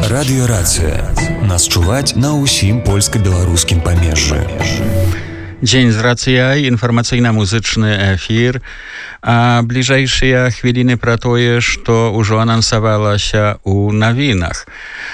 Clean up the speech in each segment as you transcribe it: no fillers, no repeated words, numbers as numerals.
Радыёрацыя. Нас чуваць на ўсім польска-беларускім памежжы. Дзень з рацыяй, інфармацыйна-музычны эфір, а бліжэйшыя хвіліны пра тое, што ўжо анансавалася ў навінах.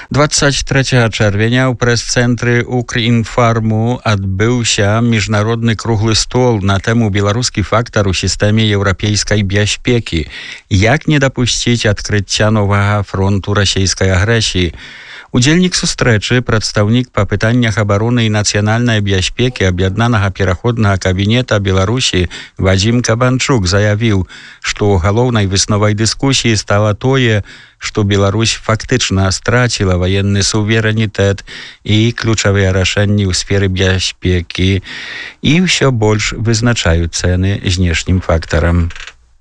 23 чэрвеня ў прэс-цэнтры Укрінфарму адбыўся міжнародны круглы стол на тэму «Беларускі фактар у сістэме еўрапейскай бяспекі. Як не дапусціць адкрыцця новага фронту расійскай агрэсіі». Удзельнік сустрэчы, прадстаўнік па пытаннях абароны і нацыянальнай бяспекі аб'яднанага пераходнага кабінета Беларусі Вадзім Кабанчук заявіў, што галоўнай высновай дыскусіі стала тое, што Беларусь фактычна страціла ваенны суверэнітэт і ключавыя рашэнні ў сферы бяспекі і ўсё больш вызначаюць цэны знешнім фактарам.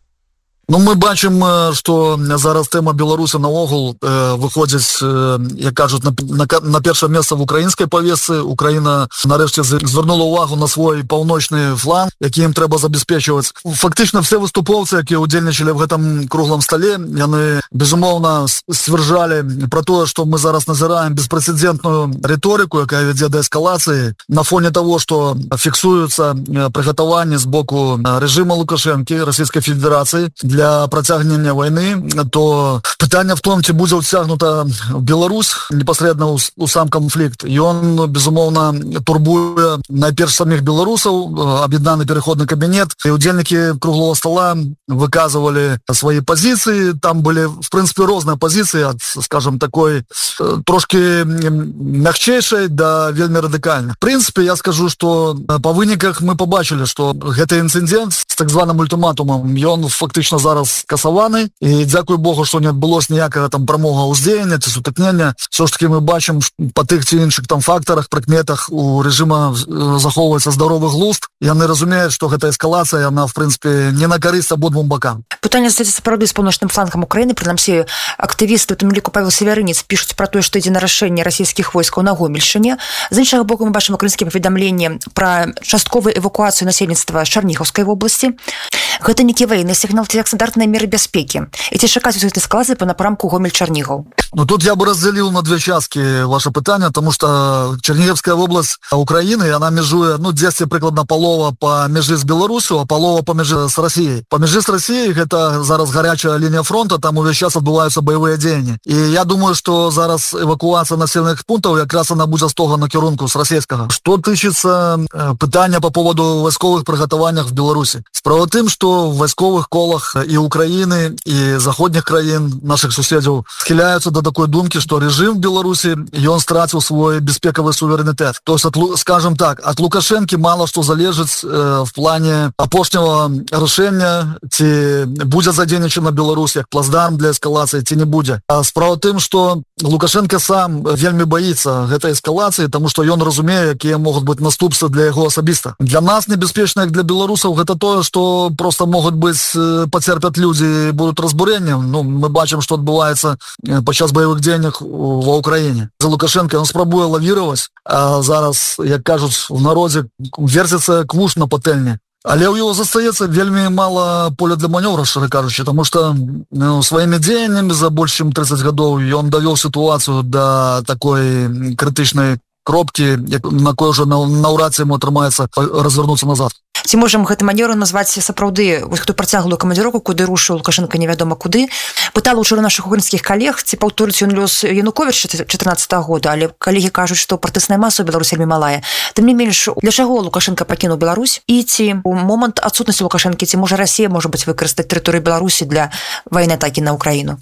Мы бачым, што зараз тэма Беларусі наогул выходзіць, як кажуць, на першае месца в украінскай павесцы. Украіна нарэшце звярнула ўвагу на свой паўночны фланг, які ім трэба забяспечваць. Фактычна все выступоўцы, якія ўдзельнічалі в гэтым круглым стале, яны безумоўна сцвярджалі пра тое, што мы зараз назіраем беспрэцэдэнтную рыторыку, якая вядзе да эскалацыі на фоне того, што фіксуюцца прыгатаванні з боку рэжыма Лукашэнкі, Расійскай Федэрацыі для працягнення вайны, то пытанне в том, ці будзе ўцягнута Беларусь непасрэдна ў сам канфлікт. Ён, безумоўна, турбуе найперш саміх беларусаў, аб'яднаны пераходны кабінет. І удзельнікі круглого стола выказывалі свае пазіцыі. Там былі, в прынцыпе, розныя пазіцыі, ад, скажем, такой трошки мягчэйшай да вельмі радыкальнай. В прынцыпе, я скажу, што па выніках мы побачылі, што гэты інцыдэнт з так званым ультыматумам, ён фактычна зараз скасаваны, і дзякуй Богу, што не адбылося ніякага там прамога ўздзеяння ці сутыкнення. Все ж таки мы бачым па тых ці іншых там фактарах, прыкметах у рэжыма захоўваецца здаровы глузд. Яны разумеюць, што гэта эскалацыя, яна в прынцыпе не на карысць абодвум бакам. Пытанне застаецца сапраўды з паўночным флангам Украіны. Прынамсі, актывісты, у тым ліку Павел Севярынец, пішуць пра тое, што ідзе нарашэнне расійскіх войскаў на Гомельшчыне. З іншага боку, мы бачым украінскія паведамленні пра частковую эвакуацыю насельніцтва з Чарнігаўскай вобласці. Гэта некі ваенны сігнал ці як стандартныя меры бяспекі. І ці чакаць усіх эскалацыі па напрамку Гомель-Чарнігаў? Тут я бы разделил на две частки ваше пытание, потому что Черниговская область Украины, она межует, здесь прикладно полова по межи с Беларусью, а полова по межи с Россией. По межи с Россией это зараз горячая линия фронта, там уже сейчас отбываются боевые деяния. И я думаю, что зараз эвакуация населенных пунктов как раз она будет з того накірунку, с российского. Что тычится пытания по поводу войсковых приготований в Беларуси? Справа тым, что в войсковых колах и Украины, и заходних краин, наших суседзяў, схиляются до такой думки, что режим в Беларуси, он стратил свой беспековый суверенитет. То есть, скажем так, от Лукашенки мало что залежит в плане апошняго рашэння, ці будзе задзейнічана Беларусь як плацдарм для эскалации, ці не будзе. А справа тым, что Лукашенко сам вельмі боится гэтай эскалации, потому что он разумее, какие могут быть наступствы для его особиста. Для нас небяспечна, як для беларусаў, гэта тое, что просто могут быть потерпят люди, будут разбурения. Мы бачим, что отбывается подчас боевых дзеяннях ва Украине. За Лукашенко он спрабуе лавировать, а зараз, як кажуць в народе, верзится квуш на патэльне. Але ў яго застаецца вельмі мала поля для манёвра, шчыра кажучы, тому што сваімі дзеяннямі за больш чым 30 гадоў ён давёў сітуацыю да такой крытычнай кропкі, на кой уже наўрад ці яму атрымаецца развернуцца назад. Ці можам гэты манёвр назваць сапраўды, вось хто працяглую камандзіроўку, куды рушыў Лукашенко невядома куды. Пытала ўчора нашых украінскіх калег, ці паўторыць ён лёс Януковіча 14-го года, але калегі кажуць, што партыйная маса ў Беларусі вельмі малая. Тым не менш, для чаго Лукашенко пакінуў Беларусь? І ці у момант адсутнасці Лукашэнкі, ці можа Расія можа быць выкарыстаць тэрыторыю Беларусі для вайны атакі на Украіну?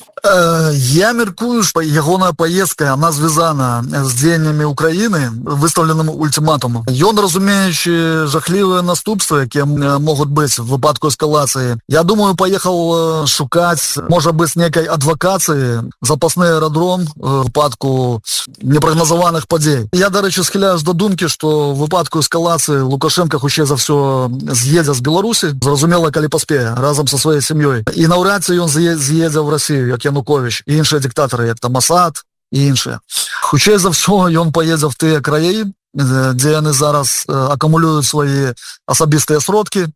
Я меркую, што ягоная паездка, она звязана з дзеяннямі Украіны, выставленым ультиматумом. Ён, разумеючы жахлівыя наступствы, якія могуць быць в выпадку эскалацыі, я думаю, паехаў шукаць, можа быць, нейкай адвакацыі, запасны аэрадром в выпадку непрагназаваных падзей. Я, дарэчы, схіляюсь да думкі, што в выпадку эскалацыі Лукашенко хутчэй за ўсё з'едзе з Беларусі, зразумела, калі паспее, разам са сваёй сям'ёй. І наўрад ці ён з'едзе ў Расію, як Януковіч, і іншыя дыктатары, як там Асад і іншыя. Хутчэй за ўсё ён паедзе в тыя краі, дзе яны зараз акумулююць свае асабістыя сродкі,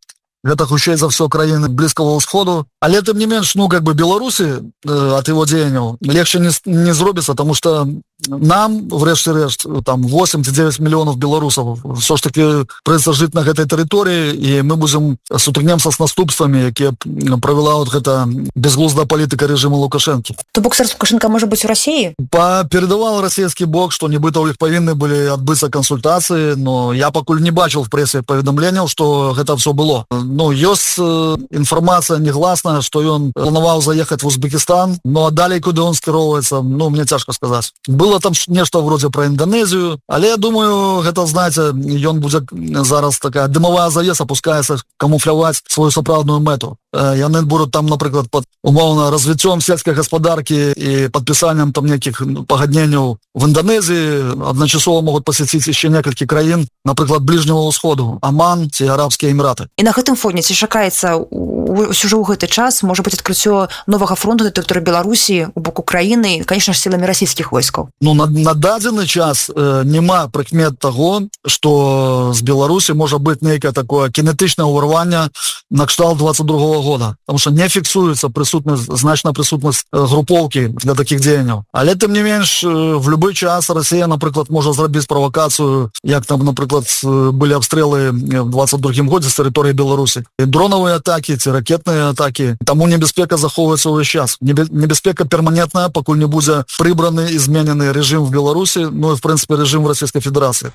гэта хутчэй за ўсё краіны Блізкага ўсходу. Але тым не менш, Беларусі ад яго дзеянняў легче не зробіцца, тому что нам, врэшце-рэшт, там 8-9 мільёнаў беларусаў все ж таки прыйдзецца жыць на гэтай тэрыторыі, і мы будзем сутыкнемся з наступствамі, якія правяла вот гэта безглуздая палітыка рэжыму Лукашэнкі. То бок зараз Лукашенко можа быць у Расіі? Передавал расійскі бок, што нібыта ў іх павінны былі адбыцца кансультацыі, но я пакуль не бачыў в прэсе паведамленняў, што гэта все было. Ёсць інфармацыя негласная, што ён планаваў заехаць в Узбекистан, но далей куды он скіроўваецца, мне цяжка сказаць. Было там нешта вроде про Индонезию, але я думаю, гэта, знаете, ён будзе зараз такая дымовая завеса пускаецца камуфляваць свою сапраўдную мэту. Яны будуць там, напрыклад, под умоўна развіццём сельскай гаспадаркі і падпісаннем там нейкіх пагадненняў в Индонезии, адначасова могуць пасяціць яшчэ некалькі краін, напрыклад, Бліжняга ўсходу, Аман ці Арабскія Эміраты. І на гэтым фоне ці чакаецца ўжо ў гэты час можа быць адкрыццё новага фронту на тэрыторыі Беларусі у боку краіны, конечно ж, сіламі расійскіх войскаў? На дадзены час няма прыкмет таго, што з Беларусі можа быць нейкае такое кинетычнае ўварванне на кшталт 22-го года, потому что не фіксуецца значная прысутнасць групоўкі для такіх дзеянняў. Але тым не менш, в любой час Расія, напрыклад, можа зрабіць правакацыю, як там, напрыклад, былі абстрэлы в 22-м годзе з тэрыторыі Беларусі. Дронавыя атакі ці ракетныя атакі. Таму небяспека захоўваецца ўвесь час. Небяспека перманентная, пакуль не будзе прыбраны і зменены рэжым в Беларусі, і, в прынцыпе, рэжым в Расійскай Федэрацыі.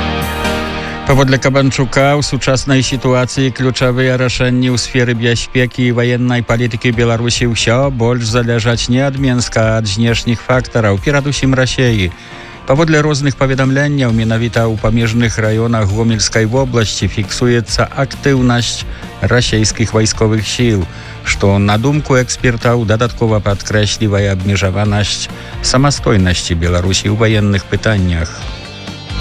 Паводле Кабанчука, ў сучаснай сітуацыі ключавыя рашэнні ў сферы бяспекі і ваеннай палітыкі Беларусі ўсё больш залежаць не ад Менска, а ад знешніх фактараў, перадусім Расіі. Паводле розных паведамленняў, менавіта ў памежных раёнах Гомельскай вобласці фіксуецца актыўнасць расійскіх вайсковых сіл, што, на думку экспертаў, дадаткова падкрэслівае абмежаванасць самастойнасці Беларусі ў ваенных пытаннях.